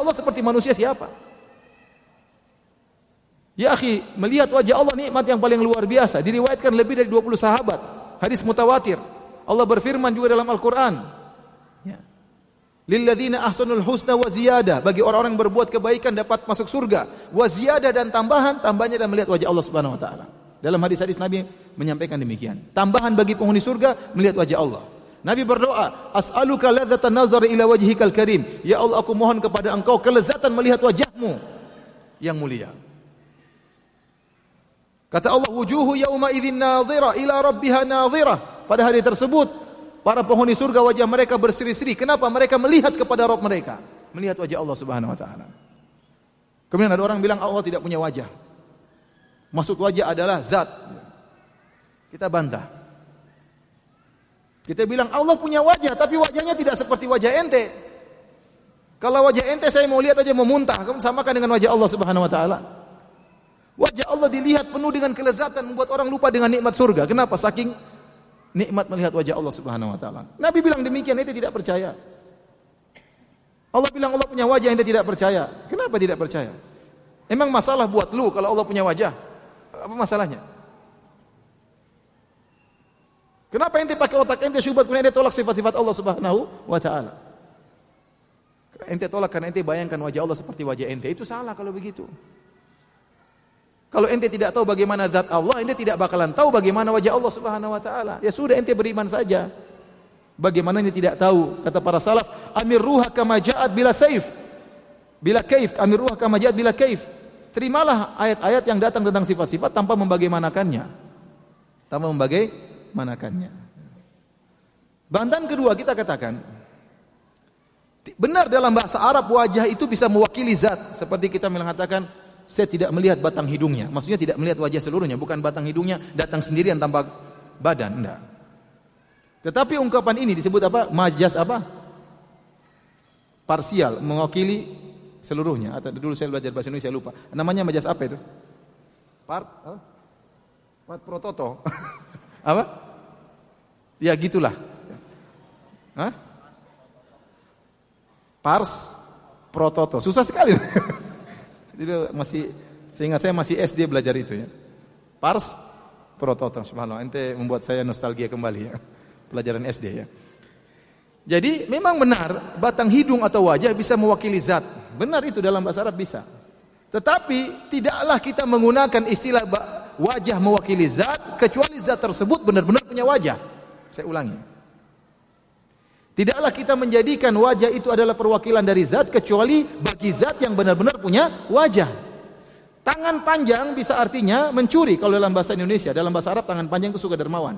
Allah seperti manusia siapa? Ya akhi, melihat wajah Allah nikmat yang paling luar biasa. Diriwayatkan lebih dari 20 sahabat. Hadis mutawatir. Allah berfirman juga dalam Al-Quran. Ya. Lilladzina ahsanul husna wa ziyadah. Bagi orang-orang yang berbuat kebaikan dapat masuk surga. Wa ziyadah dan tambahan. Tambahnya dan melihat wajah Allah subhanahu wa ta'ala. Dalam hadis-hadis Nabi menyampaikan demikian. Tambahan bagi penghuni surga melihat wajah Allah. Nabi berdoa, as'aluka ladzatan nazar ila wajhikal karim. Ya Allah, aku mohon kepada Engkau kelezatan melihat wajahmu yang mulia. Kata Allah, wujuhu yauma idzin nadhira ila rabbiha nadhira. Pada hari tersebut, para penghuni surga wajah mereka berseri-seri. Kenapa? Mereka melihat kepada Rabb mereka, melihat wajah Allah Subhanahu wa taala. Kemudian ada orang bilang Allah tidak punya wajah. Maksud wajah adalah zat. Kita bantah. Kita bilang Allah punya wajah, tapi wajahnya tidak seperti wajah ente. Kalau wajah ente saya mau lihat aja mau muntah, kamu samakan dengan wajah Allah Subhanahu wa taala. Wajah Allah dilihat penuh dengan kelezatan, membuat orang lupa dengan nikmat surga. Kenapa? Saking nikmat melihat wajah Allah Subhanahu wa taala. Nabi bilang demikian, ente tidak percaya. Allah bilang Allah punya wajah, ente tidak percaya. Kenapa tidak percaya? Emang masalah buat lu kalau Allah punya wajah? Apa masalahnya? Kenapa ente pakai otak ente syubhat kemudian ente tolak sifat-sifat Allah Subhanahu wa taala? Ente tolak karena ente bayangkan wajah Allah seperti wajah ente. Itu salah kalau begitu. Kalau ente tidak tahu bagaimana zat Allah, ente tidak bakalan tahu bagaimana wajah Allah Subhanahu wa taala. Ya sudah, ente beriman saja. Bagaimana ente tidak tahu? Kata para salaf, amir ruha kama ja'at bila saif. Bila kaif, amir ruha kama ja'at bila kaif. Terimalah ayat-ayat yang datang tentang sifat-sifat tanpa membagaimanakannya. Tanpa membagaimanakannya. Bantahan kedua kita katakan, benar dalam bahasa Arab wajah itu bisa mewakili zat. Seperti kita mengatakan, saya tidak melihat batang hidungnya. Maksudnya tidak melihat wajah seluruhnya, bukan batang hidungnya datang sendirian tanpa badan, enggak. Tetapi ungkapan ini disebut apa? Majaz apa? Parsial, mewakili seluruhnya. Atau dulu saya belajar bahasa Indonesia lupa. Namanya majaz apa itu? Part prototo. Apa? Ya gitulah. Hah? Pars prototo. Susah sekali. Itu masih, seingat saya masih SD belajar itu ya. Pars prototo, subhanallah. Ente membuat saya nostalgia kembali ya. Pelajaran SD ya. Jadi memang benar batang hidung atau wajah bisa mewakili zat. Benar itu dalam bahasa Arab bisa. Tetapi tidaklah kita menggunakan istilah wajah mewakili zat kecuali zat tersebut benar-benar punya wajah. Saya ulangi. Tidaklah kita menjadikan wajah itu adalah perwakilan dari zat kecuali bagi zat yang benar-benar punya wajah. Tangan panjang bisa artinya mencuri kalau dalam bahasa Indonesia. Dalam bahasa Arab tangan panjang itu suka dermawan.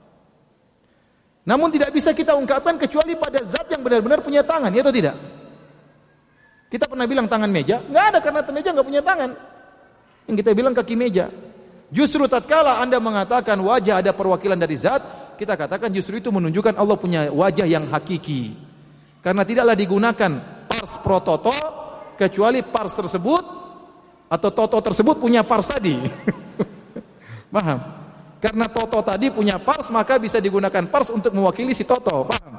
Namun tidak bisa kita ungkapkan kecuali pada zat yang benar-benar punya tangan, ya atau tidak? Kita pernah bilang tangan meja, enggak ada karena meja enggak punya tangan. Yang kita bilang kaki meja. Justru tatkala Anda mengatakan wajah ada perwakilan dari zat, kita katakan justru itu menunjukkan Allah punya wajah yang hakiki. Karena tidaklah digunakan pars prototo kecuali pars tersebut atau toto tersebut punya pars tadi. Paham? Karena toto tadi punya pars maka bisa digunakan pars untuk mewakili si toto. Paham?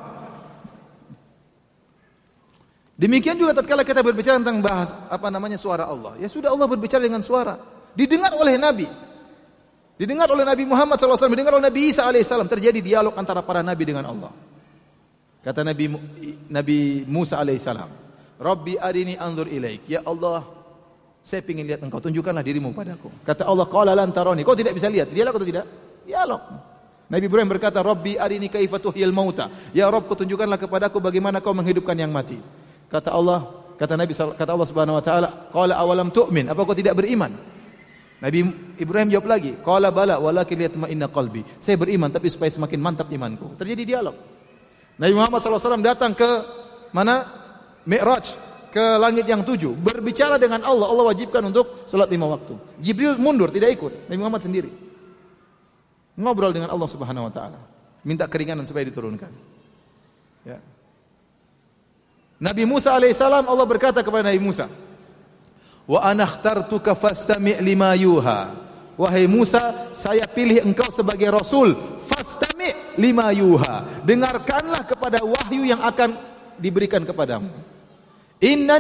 Demikian juga tatkala kita berbicara tentang bahas suara Allah. Ya sudah, Allah berbicara dengan suara. Didengar oleh Nabi. Didengar oleh Nabi Muhammad SAW, didengar oleh Nabi Isa AS. Terjadi dialog antara para Nabi dengan Allah. Kata Nabi Musa AS, Rabbi arini anzur ilaik. Ya Allah, saya ingin lihat engkau, tunjukkanlah dirimu padaku. Kata Allah, qala lan tarani. Kau tidak bisa lihat. Dialog atau tidak? Dialog. Nabi Ibrahim berkata, Rabbi arini kaifa tuhyil mauta. Ya Rabb, kau tunjukkanlah kepadaku bagaimana kau menghidupkan yang mati. Kata Allah Subhanahu wa taala, qala awalam tu'min. Apa kau tidak beriman? Nabi Ibrahim jawab lagi, qala bala walakin liyatma'inna qalbi. Saya beriman tapi supaya semakin mantap imanku. Terjadi dialog. Nabi Muhammad SAW datang ke mana? Mi'raj, ke langit yang 7, berbicara dengan Allah. Allah wajibkan untuk salat 5 waktu. Jibril mundur, tidak ikut. Nabi Muhammad sendiri ngobrol dengan Allah Subhanahu wa taala, minta keringanan supaya diturunkan. Ya. Nabi Musa alaihissalam, Allah berkata kepada Nabi Musa, wa ana ikhtartuka fastami' lima yuha. Wahai Musa, saya pilih engkau sebagai rasul, fastami' lima yuha. Dengarkanlah kepada wahyu yang akan diberikan kepadamu. Inna